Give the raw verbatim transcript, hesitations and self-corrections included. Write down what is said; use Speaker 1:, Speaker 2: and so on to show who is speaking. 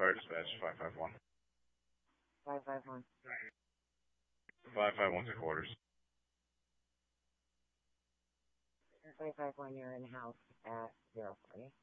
Speaker 1: Fire dispatch, five five one.
Speaker 2: five five one.
Speaker 1: five five one to quarters.
Speaker 2: five five one, you're in house at zero forty.